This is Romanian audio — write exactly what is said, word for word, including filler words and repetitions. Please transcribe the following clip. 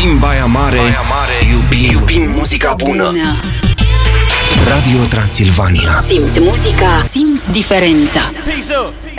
Iubim Baia Mare, Baia Mare. Iubim, iubim muzica bună. bună Radio Transilvania. Simți muzica, simți diferența. Peace up.